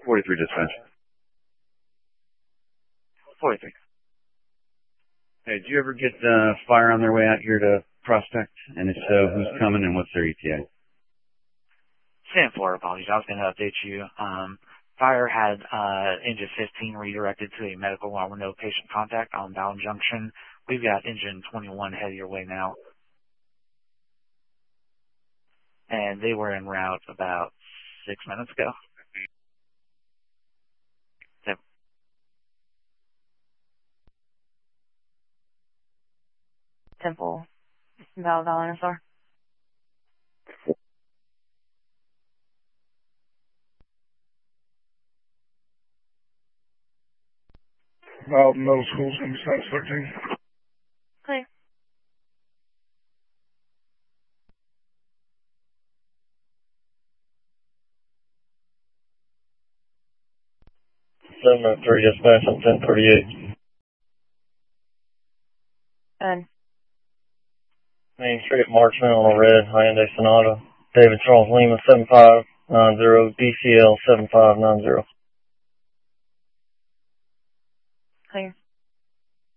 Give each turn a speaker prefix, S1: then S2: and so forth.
S1: 43 dispatch.
S2: 43.
S1: Hey, did you ever get fire on their way out here to Prospect? And if so, who's coming and what's their ETA?
S2: Same floor, apologies. I was going to update you. Fire had engine 15 redirected to a medical while with no patient contact on Bowden Junction. We've got engine 21 headed your way now. And they were en route about 6 minutes ago. Yep.
S3: Temple. Dinosaur.
S4: Middle school's going to be size 13.
S3: Clear.
S5: Seven 3 dispatch on 1038.
S3: And
S5: Main Street, Marchman on a red Hyundai Sonata. David Charles Lima 7590, DCL 7590.
S3: clear.